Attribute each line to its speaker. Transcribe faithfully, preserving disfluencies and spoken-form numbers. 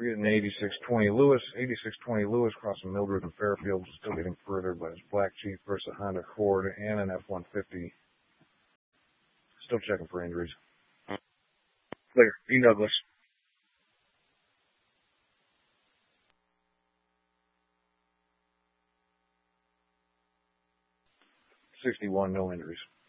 Speaker 1: Getting eighty-six twenty Lewis, eighty-six twenty Lewis crossing Mildred and Fairfield, still getting further, but it's Black Chief versus a Honda Accord and an F one fifty. Still checking for injuries.
Speaker 2: Clear. E. Douglas.
Speaker 1: sixty-one, no injuries.